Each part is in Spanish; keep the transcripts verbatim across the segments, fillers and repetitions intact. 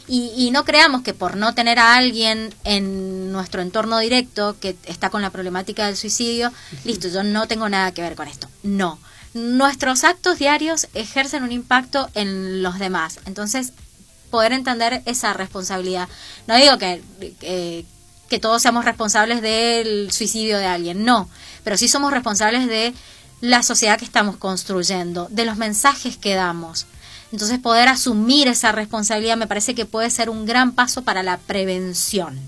Y, y no creamos que por no tener a alguien en nuestro entorno directo que está con la problemática del suicidio, listo, yo no tengo nada que ver con esto. No. Nuestros actos diarios ejercen un impacto en los demás. Entonces, poder entender esa responsabilidad. No digo que, que, que todos seamos responsables del suicidio de alguien, no. Pero sí somos responsables de la sociedad que estamos construyendo, de los mensajes que damos. Entonces, poder asumir esa responsabilidad me parece que puede ser un gran paso para la prevención.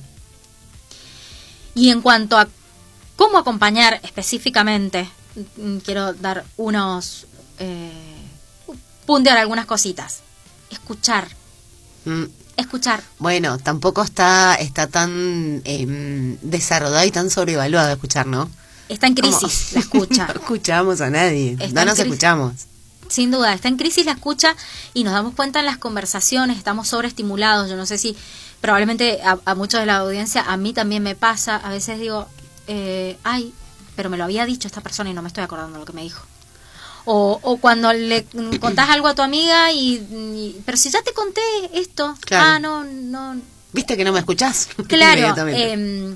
Y en cuanto a cómo acompañar específicamente, quiero dar unos... Eh, puntear algunas cositas. Escuchar. Mm. Escuchar. Bueno, tampoco está, está tan eh, desarrollado y tan sobrevaluado escuchar, ¿no? Está en crisis ¿Cómo? La escucha. No escuchamos a nadie, está no nos escuchamos. Sin duda, está en crisis la escucha y nos damos cuenta en las conversaciones, estamos sobreestimulados. Yo no sé si, probablemente a, a muchos de la audiencia, a mí también me pasa, a veces digo, eh, ay, pero me lo había dicho esta persona y no me estoy acordando de lo que me dijo. O, o cuando le contás algo a tu amiga y, y pero si ya te conté esto, claro. ah, no, no. ¿Viste que no me escuchás? Claro, eh,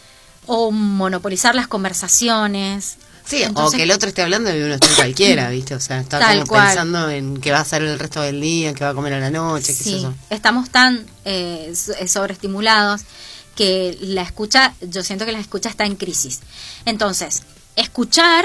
o monopolizar las conversaciones. Sí, entonces, o que el otro esté hablando y uno esté cualquiera, ¿viste? O sea, está como cual. pensando en qué va a hacer el resto del día, qué va a comer a la noche, qué sí, es eso. Estamos tan eh, sobreestimulados que la escucha, yo siento que la escucha está en crisis. Entonces, escuchar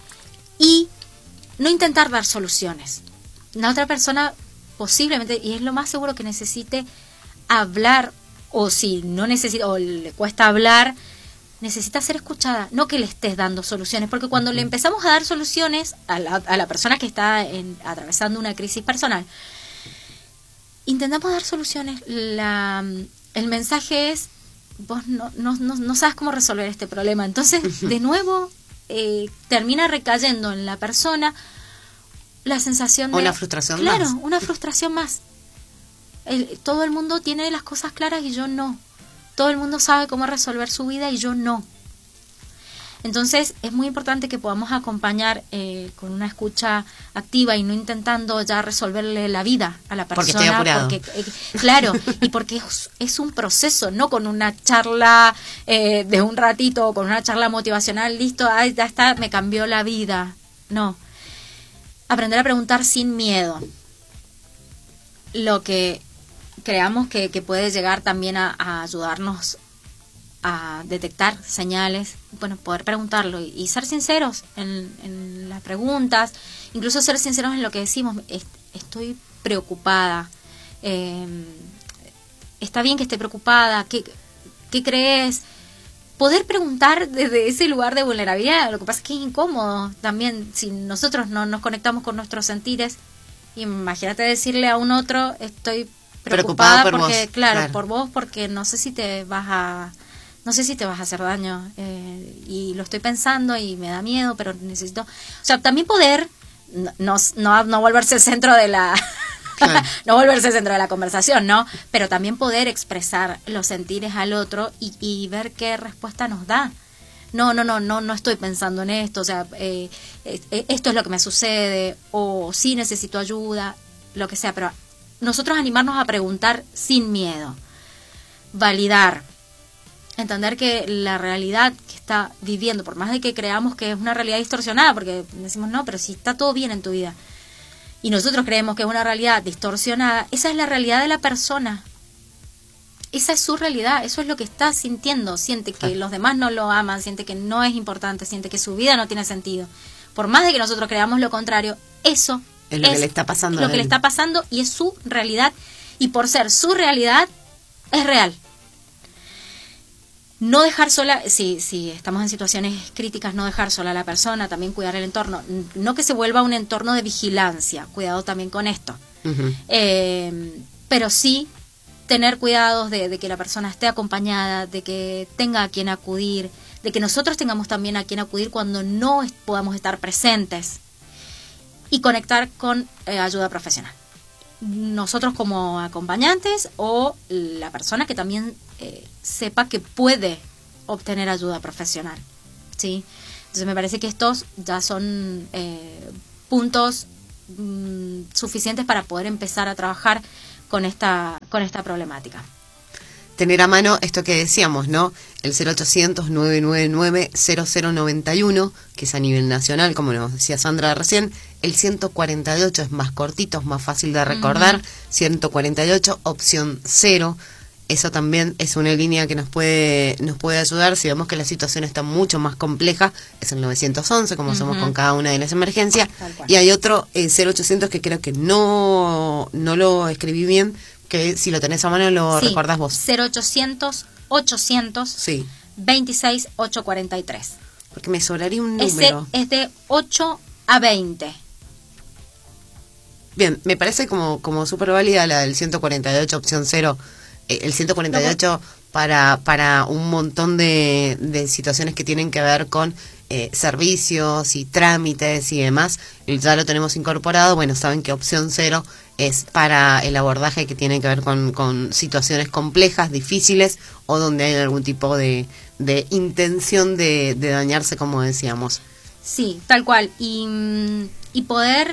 y no intentar dar soluciones. La otra persona posiblemente, y es lo más seguro, que necesite hablar, o si no necesita, o le cuesta hablar, necesita ser escuchada, no que le estés dando soluciones, porque cuando uh-huh. le empezamos a dar soluciones a la, a la persona que está en, atravesando una crisis personal, intentamos dar soluciones, la, el mensaje es, vos no, no, no, no sabes cómo resolver este problema, entonces de nuevo eh, termina recayendo en la persona la sensación de... Una frustración claro, más. Claro, una frustración más. El, todo el mundo tiene las cosas claras y yo no. Todo el mundo sabe cómo resolver su vida y yo no. Entonces es muy importante que podamos acompañar eh, con una escucha activa y no intentando ya resolverle la vida a la persona. Porque estoy apurado. Porque, eh, claro, y porque es, es un proceso, no con una charla eh, de un ratito o con una charla motivacional, listo, ay, ya está, me cambió la vida. No. Aprender a preguntar sin miedo. Lo que creamos que, que puede llegar también a, a ayudarnos a detectar señales, bueno, poder preguntarlo y, y ser sinceros en, en las preguntas, incluso ser sinceros en lo que decimos. Est- estoy preocupada, eh, está bien que esté preocupada, ¿qué, qué crees? Poder preguntar desde ese lugar de vulnerabilidad. Lo que pasa es que es incómodo también si nosotros no nos conectamos con nuestros sentires. Imagínate decirle a un otro, estoy preocupada, preocupada por porque vos, claro, claro, por vos, porque no sé si te vas a no sé si te vas a hacer daño eh, y lo estoy pensando y me da miedo, pero necesito, o sea, también poder no no, no volverse el centro de la claro. no volverse el centro de la conversación, ¿no? Pero también poder expresar los sentires al otro y, y ver qué respuesta nos da. No, no, no, no, no estoy pensando en esto, o sea, eh, eh, esto es lo que me sucede, o sí necesito ayuda, lo que sea, pero nosotros animarnos a preguntar sin miedo, validar, entender que la realidad que está viviendo, por más de que creamos que es una realidad distorsionada, porque decimos, no, pero si está todo bien en tu vida, y nosotros creemos que es una realidad distorsionada, esa es la realidad de la persona. Esa es su realidad, eso es lo que está sintiendo, siente que los demás no lo aman, siente que no es importante, siente que su vida no tiene sentido. Por más de que nosotros creamos lo contrario, eso es lo es que le está pasando. Lo que le está pasando y es su realidad, y por ser su realidad, es real. No dejar sola, si, si estamos en situaciones críticas, no dejar sola a la persona, también cuidar el entorno, no que se vuelva un entorno de vigilancia, cuidado también con esto. Uh-huh. Eh, pero sí tener cuidados de, de que la persona esté acompañada, de que tenga a quien acudir, de que nosotros tengamos también a quien acudir cuando no est- podamos estar presentes, y conectar con eh, ayuda profesional. Nosotros como acompañantes o la persona que también eh, sepa que puede obtener ayuda profesional, ¿sí? Entonces me parece que estos ya son eh, puntos mmm, suficientes para poder empezar a trabajar con esta, con esta problemática. Tener a mano esto que decíamos, ¿no? El cero ochocientos, nueve nueve nueve, cero cero nueve uno, que es a nivel nacional, como nos decía Sandra recién. El ciento cuarenta y ocho es más cortito, es más fácil de recordar. Uh-huh. ciento cuarenta y ocho, opción cero. Eso también es una línea que nos puede nos puede ayudar si vemos que la situación está mucho más compleja. Es el nueve once, como uh-huh. somos con cada una de las emergencias. Y hay otro, el cero ochocientos, que creo que no, no lo escribí bien, que si lo tenés a mano lo sí, recordás vos. cero ochocientos, ochocientos, sí. veintiséis, ochocientos cuarenta y tres. Porque me sobraría un número. Ese es de ocho a veinte. Bien, me parece como, como súper válida la del ciento cuarenta y ocho, opción cero. Eh, el ciento cuarenta y ocho para, para un montón de, de situaciones que tienen que ver con eh, servicios y trámites y demás. Ya lo tenemos incorporado. Bueno, saben que opción cero es para el abordaje que tiene que ver con, con situaciones complejas, difíciles, o donde hay algún tipo de, de intención de, de dañarse, como decíamos. Sí, tal cual. Y, y poder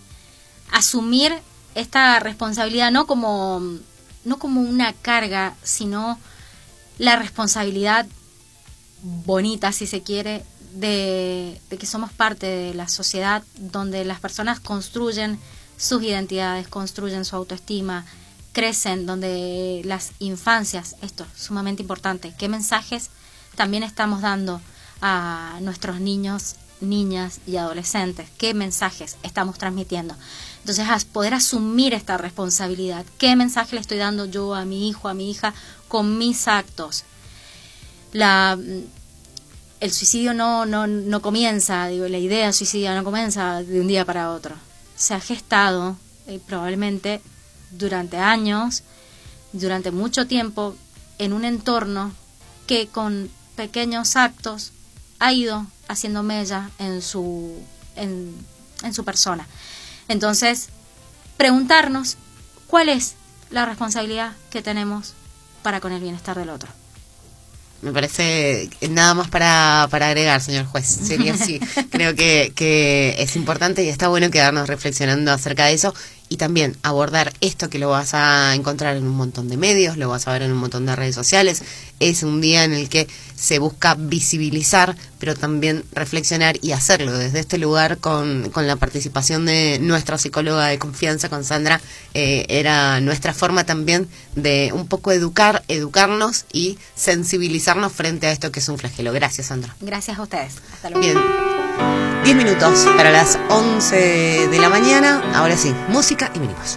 asumir esta responsabilidad no como, no como una carga, sino la responsabilidad bonita, si se quiere, de, de que somos parte de la sociedad donde las personas construyen sus identidades, construyen su autoestima, crecen, donde las infancias, esto es sumamente importante, qué mensajes también estamos dando a nuestros niños, niñas y adolescentes, qué mensajes estamos transmitiendo. Entonces, a poder asumir esta responsabilidad, qué mensaje le estoy dando yo a mi hijo, a mi hija, con mis actos. La... El suicidio no, no, no comienza, digo, la idea suicida no comienza de un día para otro. Se ha gestado eh, probablemente durante años, durante mucho tiempo, en un entorno que con pequeños actos ha ido haciendo mella en su, en, en su persona. Entonces, preguntarnos cuál es la responsabilidad que tenemos para con el bienestar del otro. Me parece nada más para, para agregar, señor juez. Sería así. Creo que, que es importante y está bueno quedarnos reflexionando acerca de eso y también abordar esto que lo vas a encontrar en un montón de medios, lo vas a ver en un montón de redes sociales. Es un día en el que se busca visibilizar, pero también reflexionar y hacerlo desde este lugar con, con la participación de nuestra psicóloga de confianza, con Sandra. Eh, era nuestra forma también de un poco educar, educarnos y sensibilizarnos frente a esto que es un flagelo. Gracias, Sandra. Gracias a ustedes. Hasta luego. Bien. diez minutos para las once de la mañana. Ahora sí, música y venimos.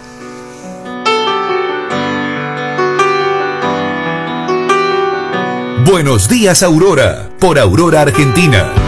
Buenos días, Aurora, por Aurora Argentina.